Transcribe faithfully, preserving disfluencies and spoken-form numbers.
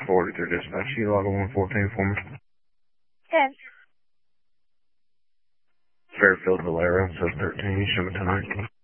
forty-three dispatch. You log a one fourteen for me. ten. Fairfield Valero, seven thirteen, show me ten nineteen.